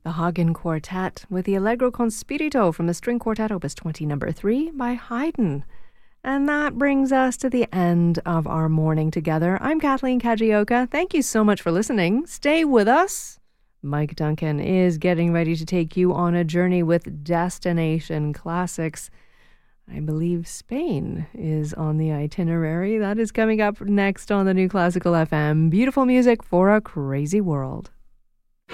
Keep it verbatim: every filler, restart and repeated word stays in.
The Hagen Quartet with the Allegro con Spirito from the String Quartet Opus twenty number three by Haydn. And that brings us to the end of our morning together. I'm Kathleen Kajioka. Thank you so much for listening. Stay with us. Mike Duncan is getting ready to take you on a journey with Destination Classics. I believe Spain is on the itinerary. That is coming up next on the New Classical F M. Beautiful music for a crazy world.